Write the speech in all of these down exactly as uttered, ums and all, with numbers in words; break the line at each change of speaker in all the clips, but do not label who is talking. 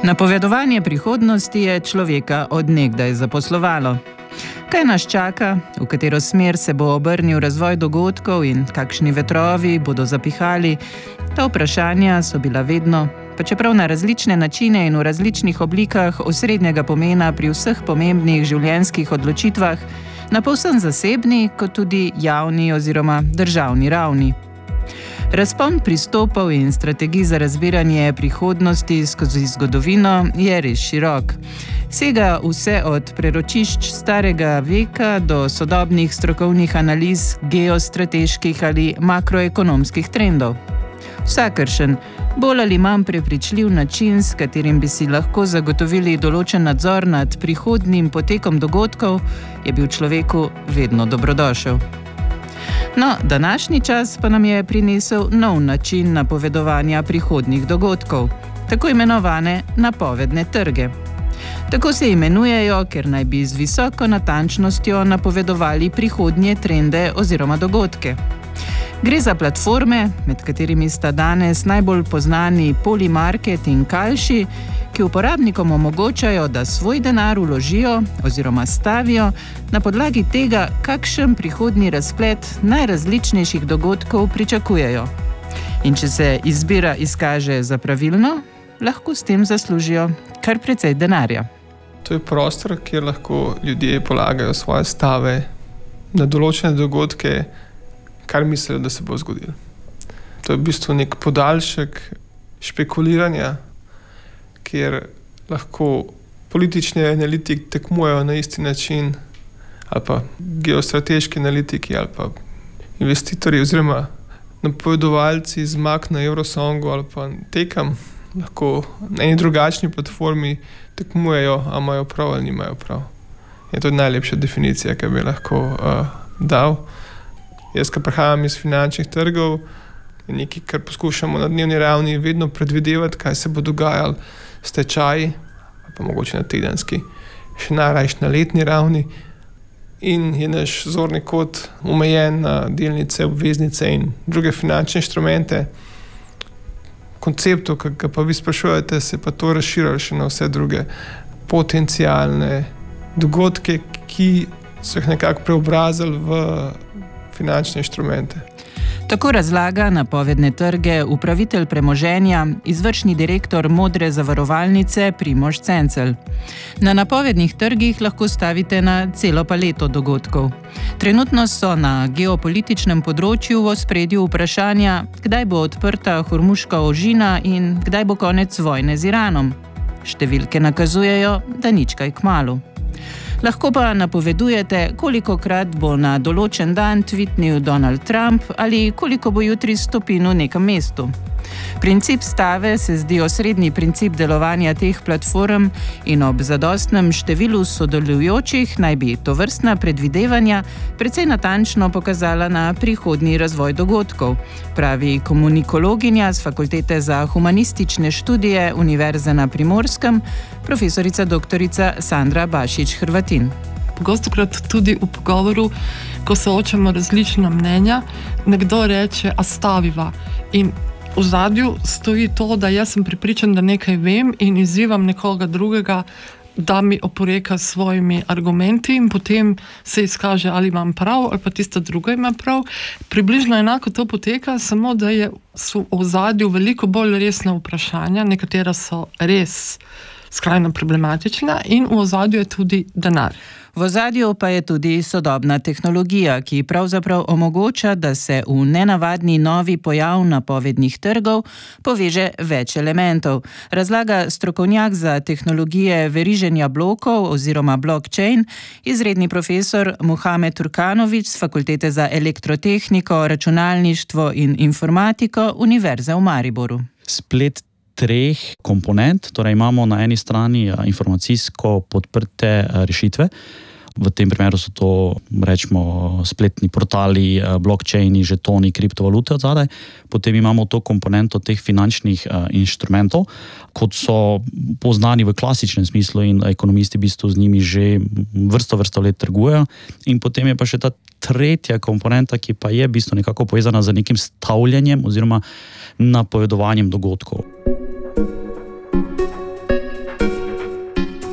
Napovedovanje prihodnosti je človeka od nekdaj zaposlovalo. Kaj nas čaka, v katero smer se bo obrnil razvoj dogodkov in kakšni vetrovi bodo zapihali, ta vprašanja so bila vedno, pa čeprav na različne načine in v različnih oblikah, osrednjega pomena pri vseh pomembnih življenjskih odločitvah, na povsem zasebni, kot tudi javni oziroma državni ravni. Razpon pristopov in strategij za razbiranje prihodnosti skozi zgodovino je res širok. Sega vse od preročišč starega veka do sodobnih strokovnih analiz geostrateških ali makroekonomskih trendov. Vsakršen, bolj ali manj prepričljiv način, s katerim bi si lahko zagotovili določen nadzor nad prihodnjim potekom dogodkov, je bil človeku vedno dobrodošel. No, današnji čas pa nam je prinesel nov način napovedovanja prihodnjih dogodkov, tako imenovane napovedne trge. Tako se imenujejo, ker naj bi z visoko natančnostjo napovedovali prihodnje trende oziroma dogodke. Gre za platforme, med katerimi sta danes najbolj poznani Polymarket in Kalshi, ki uporabnikom omogočajo, da svoj denar vložijo oziroma stavijo na podlagi tega, kakšen prihodnji razplet najrazličnejših dogodkov pričakujejo. In če se izbira izkaže za pravilno, lahko s tem zaslužijo kar precej denarja.
To je prostor, kjer lahko ljudje polagajo svoje stave na določene dogodke, kar mislijo, da se bo zgodilo. To je v bistvu nek podaljšek špekuliranja, kjer lahko politični analitiki tekmujejo na isti način, ali pa geostrateški analitiki, ali pa investitorji oziroma napovedovalci z Mak na Eurosongu ali pa Tekam lahko na eni drugačni platformi tekmujejo, a imajo prav ali nimajo prav. Je to najlepša definicija, ki bi lahko uh, dal. Jaz, ki prihajam iz finančnih trgov, je nekaj, kar poskušamo na dnevni ravni vedno predvidevati, kaj se bo dogajalo s tečaji, pa mogoče na tedenski, še najrajš na letni ravni. In je naš zorni kot omejen na delnice, obveznice in druge finančne inštrumente. Konceptu, ki ga pa vi sprašujete, se pa to razširilo še na vse druge potencialne dogodke, ki so jih nekako preobrazili v finančne inštrumente.
Tako razlaga napovedne trge upravitelj premoženja, izvršni direktor Modre zavarovalnice Primož Cencelj. Na napovednih trgih lahko stavite na celo paleto dogodkov. Trenutno so na geopolitičnem področju v ospredju vprašanja, kdaj bo odprta Hormuška ožina in kdaj bo konec vojne z Iranom. Številke nakazujejo, da nič kaj kmalu. Lahko pa napovedujete, kolikokrat bo na določen dan tvitnil Donald Trump ali koliko bo jutri stopil v nekem mestu. Princip stave se zdi osrednji princip delovanja teh platform in ob zadostnem številu sodelujočih naj bi tovrstna predvidevanja precej natančno pokazala na prihodnji razvoj dogodkov, pravi komunikologinja z Fakultete za humanistične študije Univerze na Primorskem, profesorica doktorica Sandra Bašič-Hrvatin.
Pogostokrat tudi v pogovoru, ko soočamo različna mnenja, nekdo reče, a staviva. In v zadju stoji to, da jaz sem prepričan, da nekaj vem in izzivam nekoga drugega, da mi oporeka s svojimi argumenti in potem se izkaže, ali imam prav, ali pa tista druga ima prav. Približno enako to poteka, samo da je v zadju veliko bolj resna vprašanja, nekatera so res skrajno problematična in v ozadju je tudi denar.
V ozadju pa je tudi sodobna tehnologija, ki pravzaprav omogoča, da se v nenavadni novi pojav napovednih trgov poveže več elementov. Razlaga strokovnjak za tehnologije veriženja blokov oziroma blockchain, izredni profesor Muhamed Turkanović z Fakultete za elektrotehniko, računalništvo in informatiko Univerze v Mariboru.
Splet treh komponent, torej imamo na eni strani informacijsko podprte rešitve. V tem primeru so to, rečemo, spletni portali, blockchaini, žetoni, kriptovalute od zadaj. Potem imamo to komponento teh finančnih inštrumentov, kot so poznani v klasičnem smislu in ekonomisti v bistvu z njimi že vrsto, vrsto let trgujejo. In potem je pa še ta tretja komponenta, ki pa je v bistvu nekako povezana z nekim stavljanjem oziroma napovedovanjem dogodkov.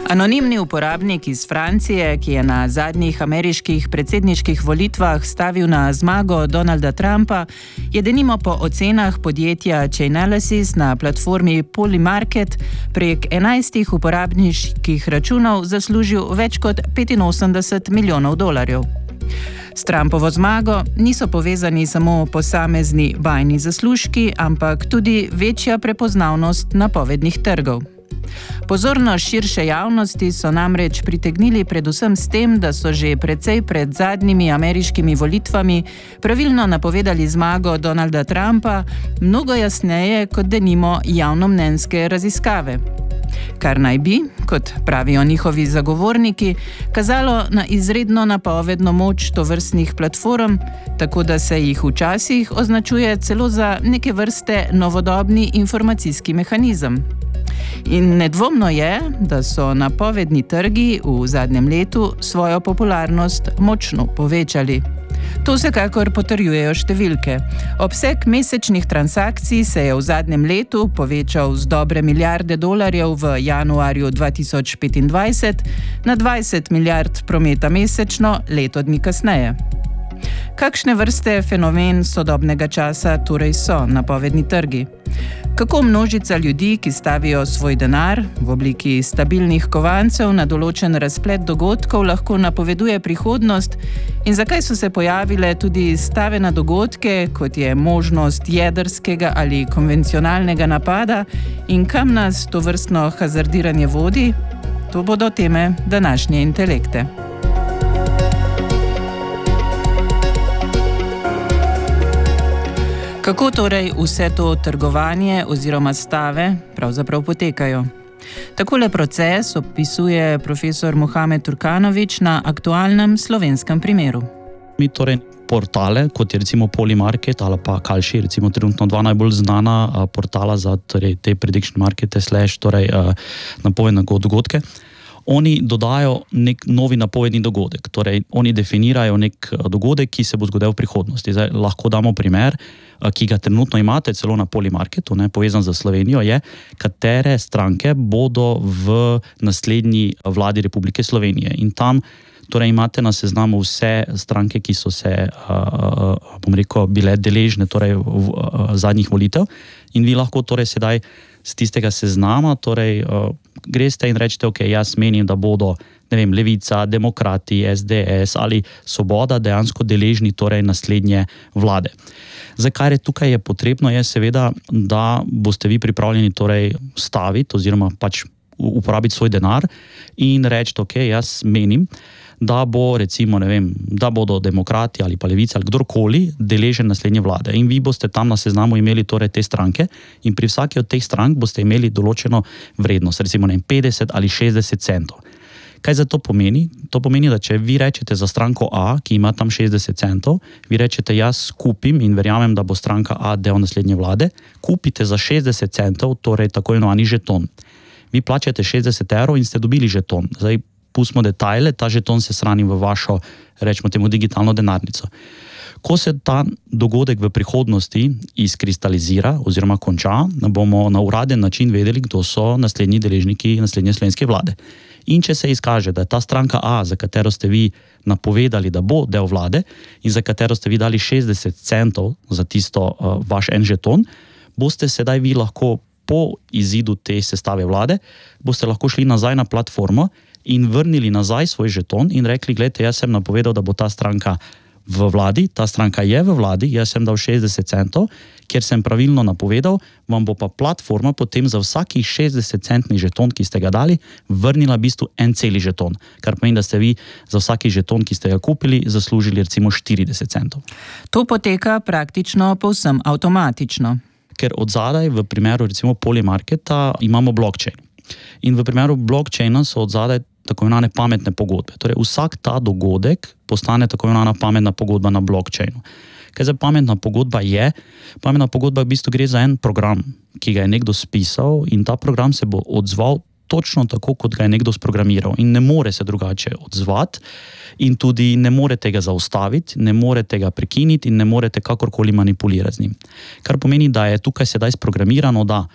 Anonimni uporabnik iz Francije, ki je na zadnjih ameriških predsedniških volitvah stavil na zmago Donalda Trumpa, je denimo po ocenah podjetja Chainalysis na platformi Polymarket prek enajstih uporabniških računov zaslužil več kot petinosemdeset milijonov dolarjev. S Trumpovo zmago niso povezani samo posamezni bajni zaslužki, ampak tudi večja prepoznavnost napovednih trgov. Pozornost širše javnosti so namreč pritegnili predvsem s tem, da so že precej pred zadnjimi ameriškimi volitvami pravilno napovedali zmago Donalda Trumpa, mnogo jasneje kot denimo javnomnenjske raziskave. Kar naj bi, kot pravijo njihovi zagovorniki, kazalo na izredno napovedno moč tovrstnih platform, tako da se jih včasih označuje celo za neke vrste novodobni informacijski mehanizem. In nedvomno je, da so napovedni trgi v zadnjem letu svojo popularnost močno povečali. To vsekakor potrjujejo številke. Obseg mesečnih transakcij se je v zadnjem letu povečal z dobre milijarde dolarjev v januarju dva tisoč petindvajset na dvajset milijard prometa mesečno leto dni kasneje. Kakšne vrste fenomen sodobnega časa torej so napovedni trgi? Kako množica ljudi, ki stavijo svoj denar v obliki stabilnih kovancev na določen razplet dogodkov, lahko napoveduje prihodnost in zakaj so se pojavile tudi stave na dogodke, kot je možnost jedrskega ali konvencionalnega napada in kam nas tovrstno hazardiranje vodi? To bodo teme današnje Intelekte. Kako torej vse to trgovanje oziroma stave pravzaprav potekajo? Takole proces opisuje profesor Mohamed Turkanović na aktualnem slovenskem primeru.
Mi torej portale, kot je recimo Polymarket ali pa Kalshi, recimo trenutno dva najbolj znana uh, portala za torej, te prediction markete slash torej, uh, napovedne dogodke, oni dodajo nek novi napovedni dogodek. Torej, oni definirajo nek dogodek, ki se bo zgodil v prihodnosti. Zdaj, lahko damo primer, ki ga trenutno imate celo na Polymarketu, ne, povezan za Slovenijo, je, katere stranke bodo v naslednji vladi Republike Slovenije. In tam torej imate na seznamu vse stranke, ki so se, uh, bom rekel, bile deležne torej, v, v, v zadnjih volitev. In vi lahko torej sedaj z tistega seznama torej, uh, greste in rečete, ok, jaz menim, da bodo ne vem, Levica, Demokrati, S D S ali Svoboda dejansko deležni torej naslednje vlade. Zdaj, kar je tukaj je potrebno, je seveda, da boste vi pripravljeni torej staviti oziroma pač uporabiti svoj denar in reči, ok, jaz menim, da bo recimo, ne vem, da bodo Demokrati ali pa Levica ali kdorkoli deležen naslednje vlade. In vi boste tam na seznamu imeli torej te stranke in pri vsaki od teh strank boste imeli določeno vrednost, recimo ne vem, petdeset ali šestdeset centov. Kaj za to pomeni? To pomeni, da če vi rečete za stranko A, ki ima tam šestdeset centov, vi rečete, jaz kupim in verjamem, da bo stranka A del naslednje vlade, kupite za šestdeset centov, torej tako imenovani žeton. Vi plačate šestdeset evrov in ste dobili žeton. Zdaj, pustimo detajle, ta žeton se shrani v vašo, rečemo temu, digitalno denarnico. Ko se ta dogodek v prihodnosti izkristalizira oziroma konča, bomo na uraden način vedeli, kdo so naslednji deležniki naslednje slovenske vlade. In če se izkaže, da je ta stranka A, za katero ste vi napovedali, da bo del vlade in za katero ste vi dali šestdeset centov za tisto uh, vaš en žeton, boste sedaj vi lahko po izidu te sestave vlade, boste lahko šli nazaj na platformo in vrnili nazaj svoj žeton in rekli, gledajte, jaz sem napovedal, da bo ta stranka v vladi, ta stranka je v vladi, jaz sem dal šestdeset centov, ker sem pravilno napovedal, vam bo pa platforma potem za vsaki šestdeset centni žeton, ki ste ga dali, vrnila v bistvu en celi žeton, kar pomeni, da ste vi za vsaki žeton, ki ste ga kupili, zaslužili recimo štirideset centov.
To poteka praktično povsem avtomatično.
Ker od zadaj v primeru recimo Polymarketa imamo blockchain. In v primeru blockchaina so od zadaj tako imenovane pametne pogodbe. Torej vsak ta dogodek postane tako imenovana pametna pogodba na blockchainu. Kaj za pametna pogodba je? Pametna pogodba v bistvu gre za en program, ki ga je nekdo spisal in ta program se bo odzval točno tako, kot ga je nekdo sprogramiral in ne more se drugače odzvati in tudi ne morete ga zaustaviti, ne morete ga prekiniti in ne morete kakorkoli manipulirati z njim. Kar pomeni, da je tukaj sedaj sprogramirano, da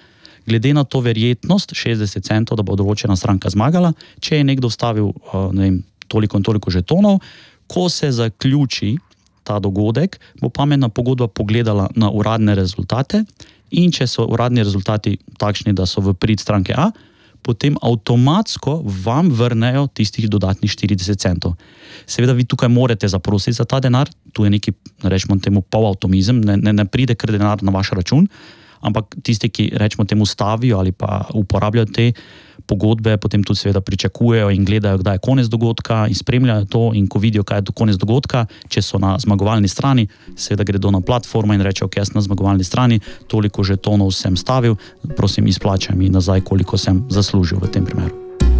glede na to verjetnost šestdeset centov, da bo določena stranka zmagala, če je nekdo vstavil ne vem, toliko in toliko žetonov, ko se zaključi ta dogodek, bo pametna pogodba pogledala na uradne rezultate in če so uradni rezultati takšni, da so v prid stranke A, potem avtomatsko vam vrnejo tistih dodatnih štirideset centov. Seveda vi tukaj morate zaprositi za ta denar, tu je neki, rečemo temu, polavtomizem, ne, ne, ne pride kar denar na vaš račun, ampak tisti, ki rečemo temu stavijo ali pa uporabljajo te pogodbe, potem tudi seveda pričakujejo in gledajo, kdaj je konec dogodka in spremljajo to in ko vidijo, kaj je konec dogodka, če so na zmagovalni strani, seveda gredo na platformo in rečejo, ok, jaz na zmagovalni strani, toliko žetonov sem stavil, prosim izplačaj mi nazaj, koliko sem zaslužil v tem primeru.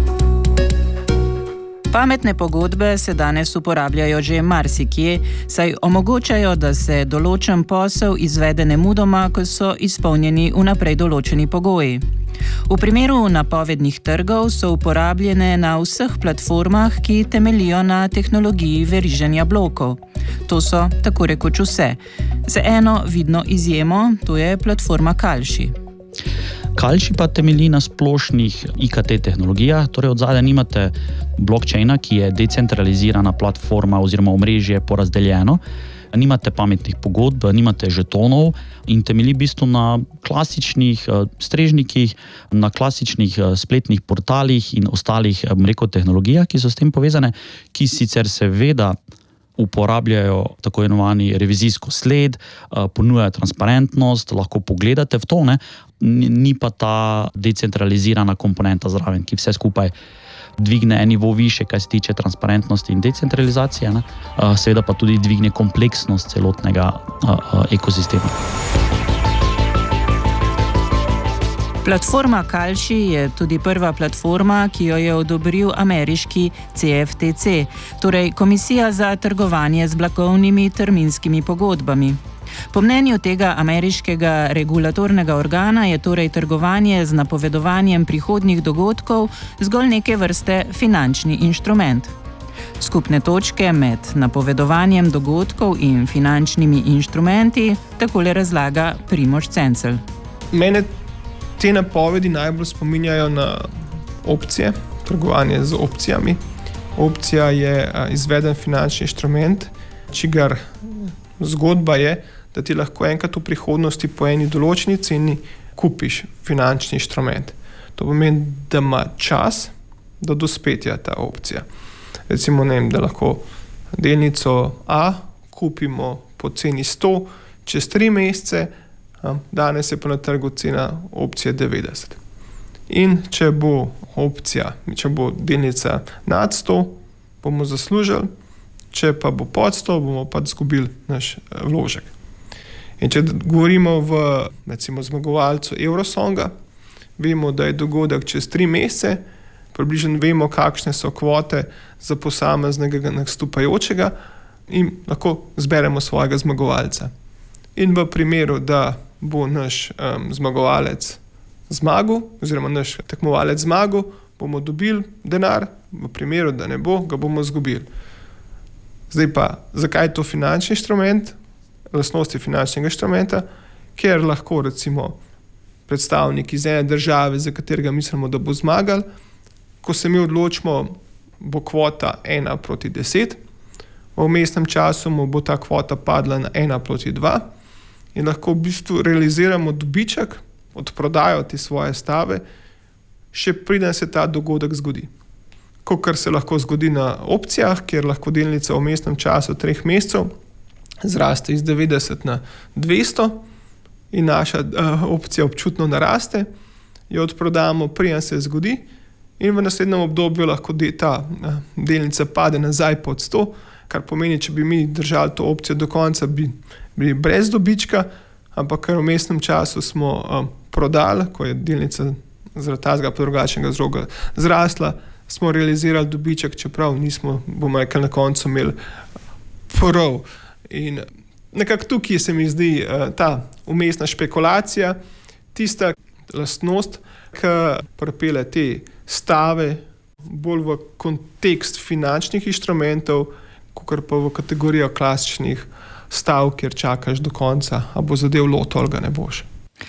Pametne pogodbe se danes uporabljajo že marsikje, saj omogočajo, da se določen posel izvede nemudoma, ko so izpolnjeni vnaprej določeni pogoji. V primeru napovednih trgov so uporabljene na vseh platformah, ki temeljijo na tehnologiji veriženja blokov. To so tako rekoč vse. Z eno vidno izjemo, to je platforma Kalshi.
Kalshi pa temelji na splošnih I K T tehnologijah, torej od zadaj nimate blockchaina, ki je decentralizirana platforma oziroma omrežje porazdeljeno, nimate pametnih pogodb, nimate žetonov in temelji v bistvu na klasičnih strežnikih, na klasičnih spletnih portalih in ostalih, rekel, tehnologijah, ki so s tem povezane, ki sicer seveda uporabljajo tako imenovani revizijsko sled, ponujajo transparentnost, lahko pogledate v to, ne? Ni pa ta decentralizirana komponenta zraven, ki vse skupaj dvigne en nivo više, kaj se tiče transparentnosti in decentralizacije, ne? Seveda pa tudi dvigne kompleksnost celotnega ekosistema.
Platforma Kalshi je tudi prva platforma, ki jo je odobril ameriški C F T C, torej Komisija za trgovanje z blagovnimi terminskimi pogodbami. Po mnenju tega ameriškega regulatornega organa je torej trgovanje z napovedovanjem prihodnjih dogodkov zgolj neke vrste finančni inštrument. Skupne točke med napovedovanjem dogodkov in finančnimi inštrumenti takole razlaga Primož Cencelj.
Mene te napovedi najbolj spominjajo na opcije, trgovanje z opcijami. Opcija je izveden finančni inštrument, čigar zgodba je, da ti lahko enkrat v prihodnosti po eni določeni ceni kupiš finančni inštrument. To pomeni, da ima čas do dospetja ta opcija. Recimo, ne vem, da lahko delnico A kupimo po ceni sto čez tri mesece, danes je pa na trgu cena opcije devetdeset. In če bo opcija, če bo delnica nad sto, bomo zaslužili, če pa bo pod sto, bomo pa izgubili naš vložek. In če govorimo v, recimo, zmagovalcu Eurosonga, vemo, da je dogodek čez tri mesece, približno vemo, kakšne so kvote za posameznega nastopajočega in lahko zberemo svojega zmagovalca. In v primeru, da bo naš um, zmagovalec zmagal, oziroma naš tekmovalec zmagal, bomo dobili denar, v primeru, da ne bo, ga bomo izgubili. Zdaj pa, zakaj je to finančni inštrument? Lastnosti finančnega inštrumenta, ker lahko recimo predstavnik iz ene države, za katerega mislimo, da bo zmagal, ko se mi odločimo, bo kvota ena proti deset, v vmesnem času mu bo ta kvota padla na ena proti dva in lahko v bistvu realiziramo dobiček, odprodajo te svoje stave, še preden se ta dogodek zgodi. Kakor se lahko zgodi na opcijah, kjer lahko delnica v vmesnem času treh mesecev zraste iz devetdeset na dvesto in naša uh, opcija občutno naraste, jo odprodamo, preden se zgodi in v naslednjem obdobju lahko de, ta uh, delnica pade nazaj pod sto, kar pomeni, če bi mi držali to opcijo do konca, bi bili brez dobička, ampak ker v vmesnem času smo um, prodali, ko je delnica zaradi tazga pa drugačnega vzroka zrasla, smo realizirali dobiček, čeprav nismo, bomo rekli, na koncu imeli prav. In nekako tukaj se mi zdi uh, ta vmesna špekulacija, tista lastnost, ki pripelje te stave bolj v kontekst finančnih inštrumentov, kakor pa v kategorijo klasičnih stav, kjer čakaš do konca, a bo zadev loto ali ga ne boš.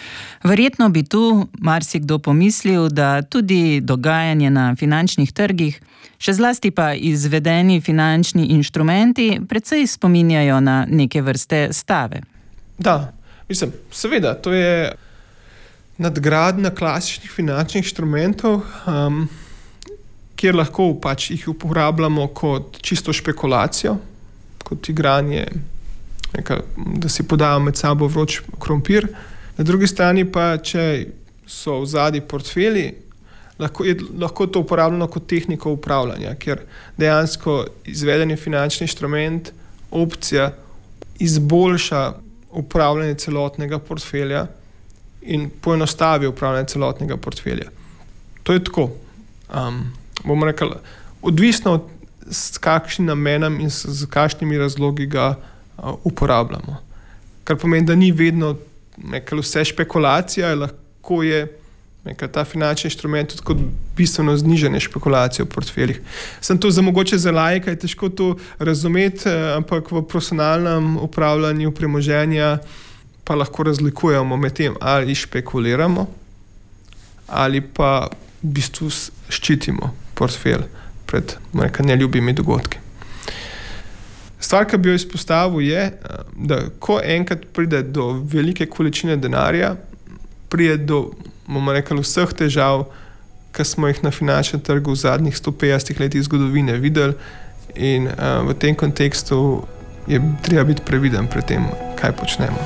Verjetno bi tu marsikdo pomislil, da tudi dogajanje na finančnih trgih, še zlasti pa izvedeni finančni inštrumenti, precej spominjajo na neke vrste stave.
Da, mislim, seveda, to je nadgradnja klasičnih finančnih inštrumentov, um, kjer lahko pač jih uporabljamo kot čisto špekulacijo, kot igranje, neka, da si podajo med sabo vroč krompir. Na drugi strani pa, če so v zadnji portfelji, lahko, je lahko to uporabljeno kot tehniko upravljanja, ker dejansko izvedeni finančni inštrument, opcija, izboljša upravljanje celotnega portfelja in poenostavi upravljanje celotnega portfelja. To je tako. Um, bomo rekli, odvisno s kakšnim namenom in s, s kakšnimi razlogi ga uh, uporabljamo. Kar pomeni, da ni vedno nekaj vse špekulacija, lahko je nekaj ta finančni inštrument tudi kot bistveno znižanje špekulacije v portfeljih. Sem to za mogoče za laika, je težko to razumeti, ampak v profesionalnem upravljanju premoženja pa lahko razlikujemo med tem, ali špekuliramo, ali pa v bistvu ščitimo portfelj pred nekaj neljubimi dogodki. Stvar, ki bi jo izpostavil, je, da ko enkrat pride do velike količine denarja, pride do, bomo rekli, vseh težav, ki smo jih na finančnem trgu v zadnjih sto petdesetih letih zgodovine videli, in uh, v tem kontekstu je treba biti previden pred tem, kaj počnemo.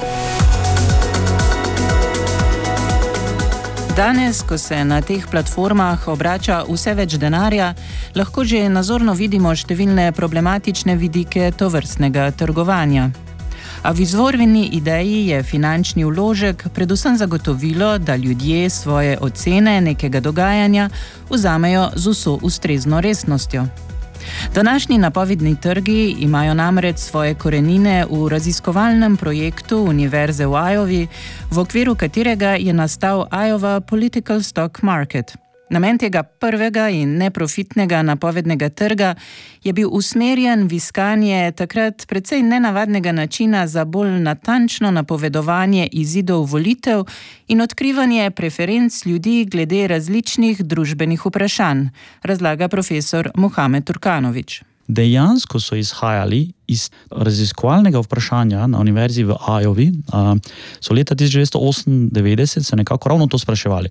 Danes, ko se na teh platformah obrača vse več denarja, lahko že nazorno vidimo številne problematične vidike tovrstnega trgovanja. A v izvorni ideji je finančni vložek predvsem zagotovilo, da ljudje svoje ocene nekega dogajanja vzamejo z vso ustrezno resnostjo. Današnji napovedni trgi imajo namreč svoje korenine v raziskovalnem projektu Univerze v Iowi, v okviru katerega je nastal Iowa Political Stock Market. Namen tega prvega in neprofitnega napovednega trga je bil usmerjen v iskanje takrat precej nenavadnega načina za bolj natančno napovedovanje izidov volitev in odkrivanje preferenc ljudi glede različnih družbenih vprašanj, razlaga profesor Mohamed Turkanović.
Dejansko so izhajali iz raziskovalnega vprašanja na Univerzi v Iowi, so leta tisoč devetsto osemindevetdeset se nekako ravno to spraševali.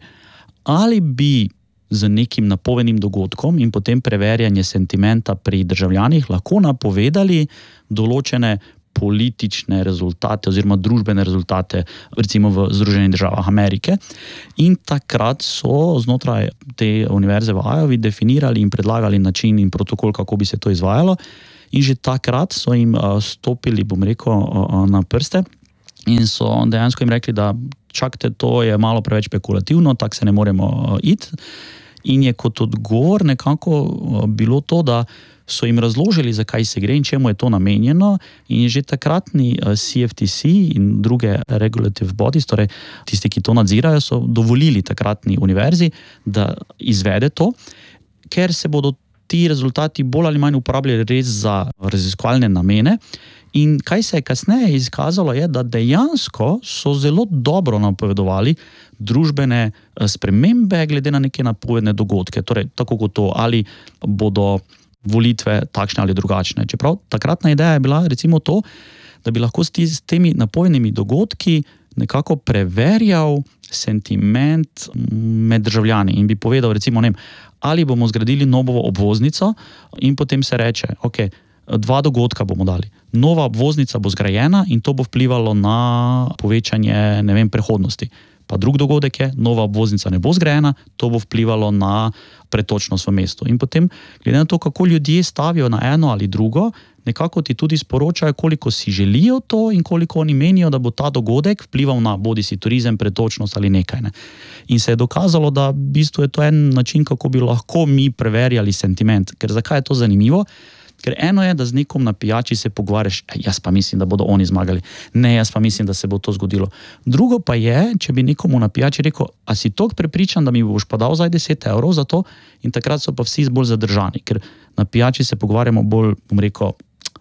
Ali bi z nekim napovenim dogodkom in potem preverjanje sentimenta pri državljanih lahko napovedali določene politične rezultate oziroma družbene rezultate, recimo v Združenih državah Amerike. In takrat so znotraj te univerze v Iowi definirali in predlagali način in protokol, kako bi se to izvajalo. In že takrat so jim stopili, bom rekel, na prste in so dejansko jim rekli, da čakajte, to je malo preveč špekulativno, tako se ne moremo iti. In je kot odgovor nekako bilo to, da so jim razložili, zakaj se gre in čemu je to namenjeno, in je že takratni C F T C in druge regulative bodies, torej tisti, ki to nadzirajo, so dovolili takratni univerzi, da izvede to, ker se bodo ti rezultati bolj ali manj uporabljali res za raziskovalne namene. In kaj se je kasneje izkazalo, je, da dejansko so zelo dobro napovedovali družbene spremembe glede na neke napovedne dogodke. Torej, tako kot to, ali bodo volitve takšne ali drugačne. Čeprav takratna ideja je bila recimo to, da bi lahko s temi napovednimi dogodki nekako preverjal sentiment med državljani in bi povedal recimo, ne vem, ali bomo zgradili novo obvoznico in potem se reče, ok, dva dogodka bomo dali. Nova obvoznica bo zgrajena in to bo vplivalo na povečanje, ne vem, prehodnosti. Pa drug dogodek je, nova obvoznica ne bo zgrajena, to bo vplivalo na pretočnost v mestu. In potem, glede na to, kako ljudje stavijo na eno ali drugo, nekako ti tudi sporočajo, koliko si želijo to in koliko oni menijo, da bo ta dogodek vplival na bodisi turizem, pretočnost ali nekaj. Ne. In se je dokazalo, da v bistvu je to en način, kako bi lahko mi preverjali sentiment. Ker zakaj je to zanimivo? Ker eno je, da z nekom na pijači se pogovarjaš, jaz pa mislim, da bodo oni zmagali. Ne, jaz pa mislim, da se bo to zgodilo. Drugo pa je, če bi nekomu na pijači rekel, a si toliko prepričan, da mi boš pa dal zdaj deset evrov za to, in takrat so pa vsi bolj zadržani, ker na pijači se pogovarjamo bolj, bom rekel,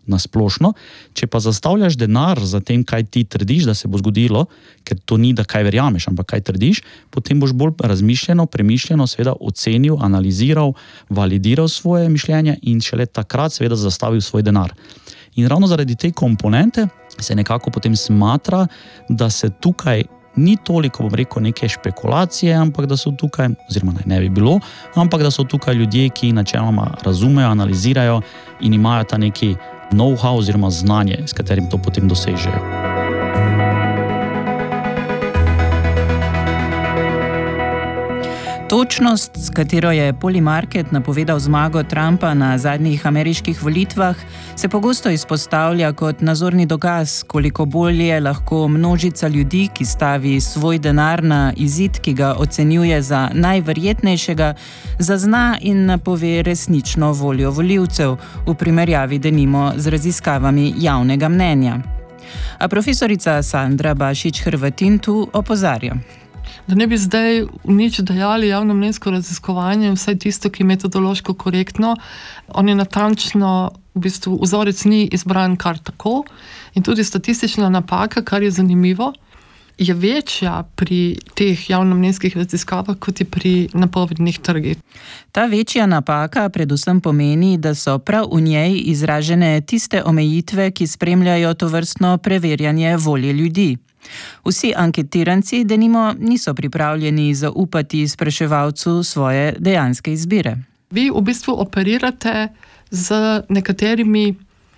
na splošno. Če pa zastavljaš denar za tem, kaj ti trdiš, da se bo zgodilo, ker to ni, da kaj verjameš, ampak kaj trdiš, potem boš bolj razmišljeno, premišljeno seveda ocenil, analiziral, validiral svoje mišljenje in šele takrat seveda zastavil svoj denar. In ravno zaradi te komponente se nekako potem smatra, da se tukaj ni toliko, bom rekel, neke špekulacije, ampak da so tukaj, oziroma naj ne bi bilo, ampak da so tukaj ljudje, ki načeloma razumejo, analizirajo in imajo ta neki know-how oziroma znanje, s katerim to potem dosežejo.
Točnost, s katero je Polymarket napovedal zmago Trumpa na zadnjih ameriških volitvah, se pogosto izpostavlja kot nazorni dokaz, koliko bolje lahko množica ljudi, ki stavi svoj denar na izid, ki ga ocenjuje za najverjetnejšega, zazna in napove resnično voljo volivcev, v primerjavi denimo z raziskavami javnega mnenja. A profesorica Sandra Bašič Hrvatin tu opozarja.
Da ne bi zdaj nič dajali javnomnenjsko raziskovanje, vsaj tisto, ki je metodološko korektno, on je natančno, v bistvu vzorec ni izbran kar tako in tudi statistična napaka, kar je zanimivo, je večja pri teh javnomnenjskih raziskavah, kot je pri napovednih trgih.
Ta večja napaka predvsem pomeni, da so prav v njej izražene tiste omejitve, ki spremljajo tovrstno preverjanje volje ljudi. Vsi anketiranci denimo niso pripravljeni zaupati spraševalcu svoje dejanske izbire.
Vi v bistvu operirate z nekaterimi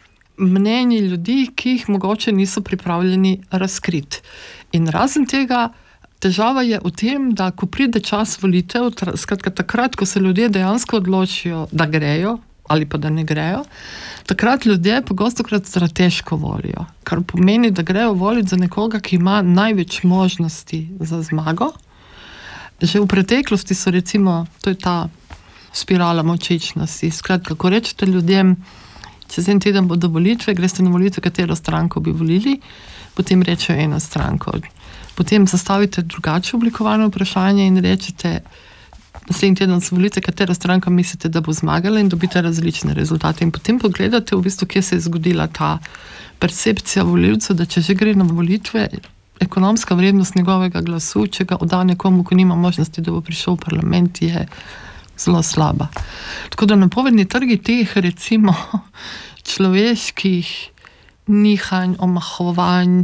mnenji ljudi, ki jih mogoče niso pripravljeni razkriti. In razen tega, težava je v tem, da ko pride čas volitev, skratka takrat, ko se ljudje dejansko odločijo, da grejo ali pa da ne grejo, takrat ljudje pogostokrat strateško volijo, kar pomeni, da grejo voliti za nekoga, ki ima največ možnosti za zmago. Že v preteklosti so recimo, to je ta spirala močečnosti, skratka, ko rečete ljudem, čez en teden bodo volitve, greste na volitve, katero stranko bi volili, potem rečejo eno stranko. Potem zastavite drugače oblikovano vprašanje in rečete, naslednji teden so volitve, katera stranka mislite, da bo zmagala in dobite različne rezultate. In potem pogledate v bistvu, kje se je zgodila ta percepcija volivcev, da če že gre na volitve, ekonomska vrednost njegovega glasu, če ga odda nekomu, ko nima možnosti, da bo prišel v parlament, je zelo slaba. Tako da napovedni trgi teh recimo človeških nihanj, omahovanj,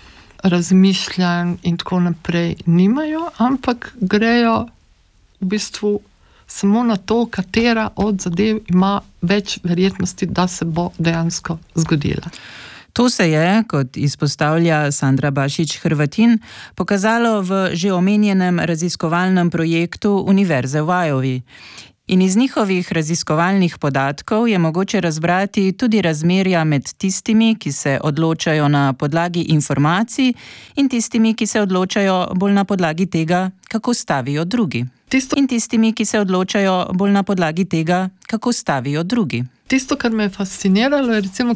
razmišljanj in tako naprej nimajo, ampak grejo v bistvu samo na to, katera od zadev ima več verjetnosti, da se bo dejansko zgodila.
To se je, kot izpostavlja Sandra Bašič Hrvatin, pokazalo v že omenjenem raziskovalnem projektu Univerze v Iowi. In iz njihovih raziskovalnih podatkov je mogoče razbrati tudi razmerja med tistimi, ki se odločajo na podlagi informacij, in tistimi, ki se odločajo bolj na podlagi tega, kako stavijo drugi.
Tisto,
in tistimi, ki se odločajo bolj na podlagi tega, kako stavijo drugi.
Tisto, kar me je fasciniralo, je recimo,